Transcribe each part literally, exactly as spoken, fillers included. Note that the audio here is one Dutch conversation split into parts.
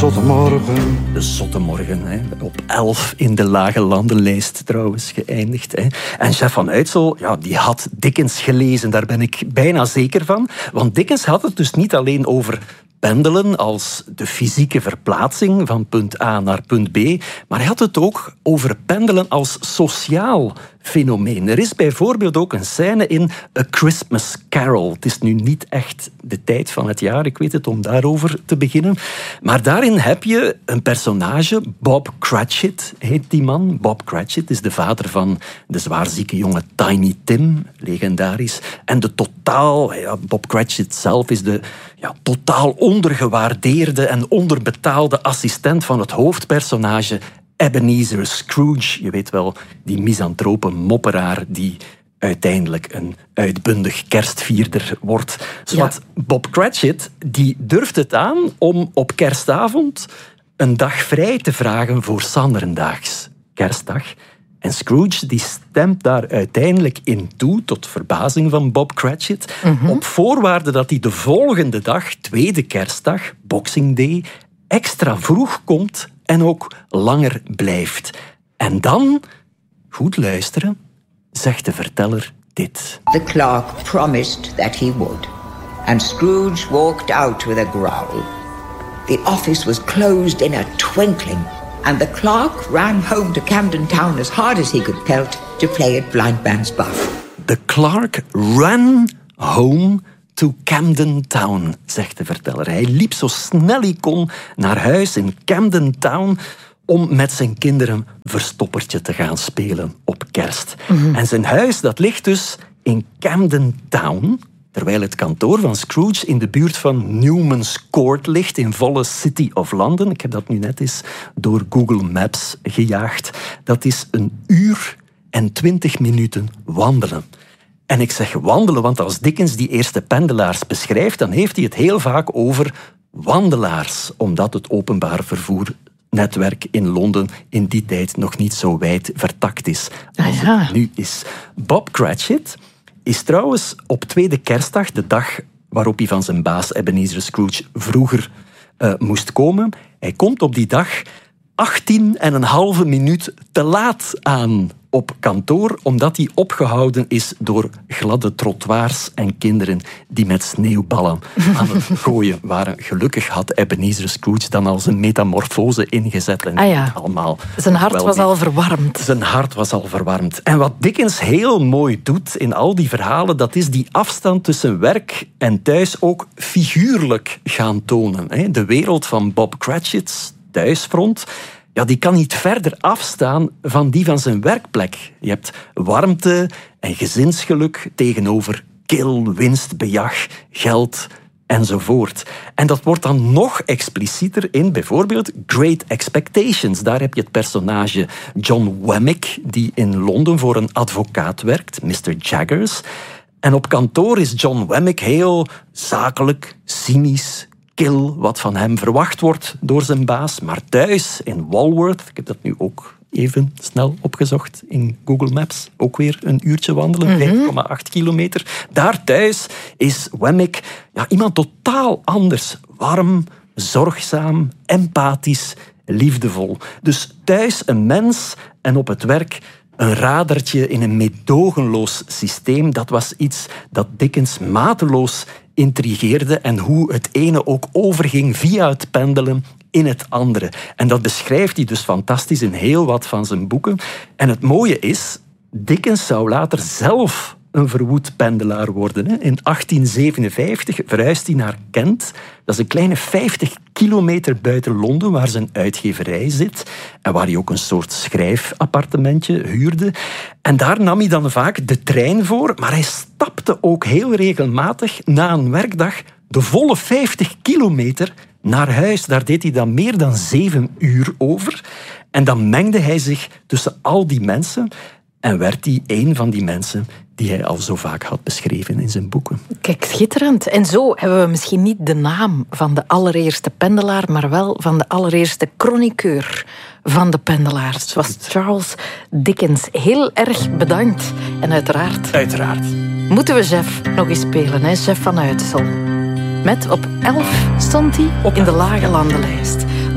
zotte morgen. De zotte morgen, hè. Op elf in de lage landenlijst trouwens geëindigd. Hè. En Jeff van Uytsel, ja, die had Dickens gelezen, daar ben ik bijna zeker van. Want Dickens had het dus niet alleen over pendelen als de fysieke verplaatsing van punt A naar punt B, maar hij had het ook over pendelen als sociaal fenomeen. Er is bijvoorbeeld ook een scène in A Christmas Carol. Het is nu niet echt de tijd van het jaar, ik weet het, om daarover te beginnen. Maar daarin heb je een personage, Bob Cratchit heet die man. Bob Cratchit is de vader van de zwaarzieke jonge Tiny Tim, legendarisch. En de totaal, ja, Bob Cratchit zelf is de ja, totaal ondergewaardeerde en onderbetaalde assistent van het hoofdpersonage Ebenezer Scrooge. Je weet wel, die misantrope mopperaar die uiteindelijk een uitbundig kerstvierder wordt. Zodat ja. Bob Cratchit die durft het aan om op kerstavond een dag vrij te vragen voor Sanderendaags, kerstdag. En Scrooge die stemt daar uiteindelijk in toe, tot verbazing van Bob Cratchit, mm-hmm. op voorwaarde dat hij de volgende dag, tweede kerstdag, Boxing Day, extra vroeg komt en ook langer blijft. En dan, goed luisteren, zegt de verteller dit. The clerk promised that he would, and Scrooge walked out with a growl. The office was closed in a twinkling, and the clerk ran home to Camden Town as hard as he could pelt to play at blind man's buff. The clerk ran home to Camden Town, zegt de verteller. Hij liep zo snel hij kon naar huis in Camden Town om met zijn kinderen verstoppertje te gaan spelen op kerst. Mm-hmm. En zijn huis dat ligt dus in Camden Town, terwijl het kantoor van Scrooge in de buurt van Newman's Court ligt, in volle City of London. Ik heb dat nu net eens door Google Maps gejaagd. Dat is een uur en twintig minuten wandelen. En ik zeg wandelen, want als Dickens die eerste pendelaars beschrijft, dan heeft hij het heel vaak over wandelaars, omdat het openbaar vervoernetwerk in Londen in die tijd nog niet zo wijd vertakt is als ah, ja. het nu is. Bob Cratchit is trouwens op tweede kerstdag, de dag waarop hij van zijn baas Ebenezer Scrooge vroeger uh, moest komen, hij komt op die dag achttien en een halve minuut te laat aan op kantoor, omdat hij opgehouden is door gladde trottoirs en kinderen die met sneeuwballen aan het gooien waren. Gelukkig had Ebenezer Scrooge dan al zijn metamorfose ingezet. En ah ja. allemaal zijn hart was al verwarmd. Zijn hart was al verwarmd. En wat Dickens heel mooi doet in al die verhalen, dat is die afstand tussen werk en thuis ook figuurlijk gaan tonen. De wereld van Bob Cratchit's thuisfront, ja, die kan niet verder afstaan van die van zijn werkplek. Je hebt warmte en gezinsgeluk tegenover kil, winstbejag, geld enzovoort. En dat wordt dan nog explicieter in bijvoorbeeld Great Expectations. Daar heb je het personage John Wemmick, die in Londen voor een advocaat werkt, mister Jaggers. En op kantoor is John Wemmick heel zakelijk, cynisch, kil, wat van hem verwacht wordt door zijn baas. Maar thuis in Walworth, ik heb dat nu ook even snel opgezocht in Google Maps, ook weer een uurtje wandelen, mm-hmm. vijf komma acht kilometer. Daar thuis is Wemmick ja, iemand totaal anders. Warm, zorgzaam, empathisch, liefdevol. Dus thuis een mens en op het werk een radertje in een meedogenloos systeem. Dat was iets dat Dickens mateloos intrigeerde en hoe het ene ook overging via het pendelen in het andere. En dat beschrijft hij dus fantastisch in heel wat van zijn boeken. En het mooie is, Dickens zou later zelf een verwoed pendelaar worden. In achttien zevenenvijftig verhuist hij naar Kent. Dat is een kleine vijftig kilometer buiten Londen, waar zijn uitgeverij zit. En waar hij ook een soort schrijfappartementje huurde. En daar nam hij dan vaak de trein voor. Maar hij stapte ook heel regelmatig na een werkdag de volle vijftig kilometer naar huis. Daar deed hij dan meer dan zeven uur over. En dan mengde hij zich tussen al die mensen en werd hij een van die mensen die hij al zo vaak had beschreven in zijn boeken. Kijk, schitterend. En zo hebben we misschien niet de naam van de allereerste pendelaar, maar wel van de allereerste chroniqueur van de pendelaars. Het was Charles Dickens. Heel erg bedankt. En uiteraard... Uiteraard. Moeten we Jeff nog eens spelen, hè? Jeff van Uytsel. Met op elf stond hij in de lage landenlijst.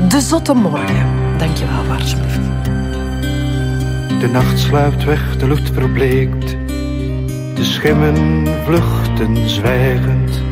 De Zotte Morgen. Dankjewel, alsjeblieft. De nacht sluipt weg, de lucht verbleekt. De schimmen vluchten zwijgend.